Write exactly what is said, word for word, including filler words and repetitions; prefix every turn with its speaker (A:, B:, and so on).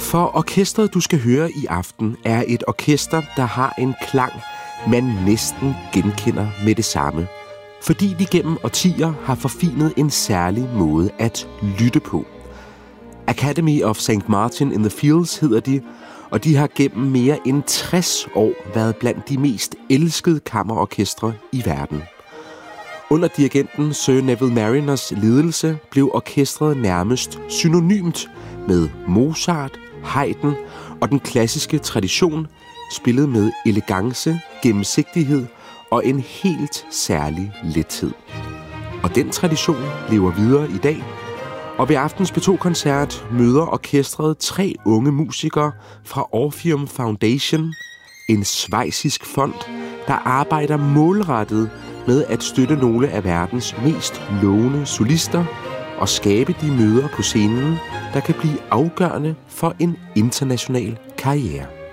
A: For orkestret, du skal høre i aften, er et orkester, der har en klang, man næsten genkender med det samme. Fordi de gennem årtier har forfinet en særlig måde at lytte på. Academy of Saint Martin in the Fields hedder de, og de har gennem mere end tres år været blandt de mest elskede kammerorkestre i verden. Under dirigenten Sir Neville Mariners ledelse blev orkestret nærmest synonymt med Mozart, Haydn og den klassiske tradition, spillet med elegance, gennemsigtighed og en helt særlig lethed. Og den tradition lever videre i dag, og ved aftens P to-koncert møder orkestret tre unge musikere fra Orpheum Foundation, en schweizisk fond, der arbejder målrettet med at støtte nogle af verdens mest lovende solister og skabe de møder på scenen, der kan blive afgørende for en international karriere.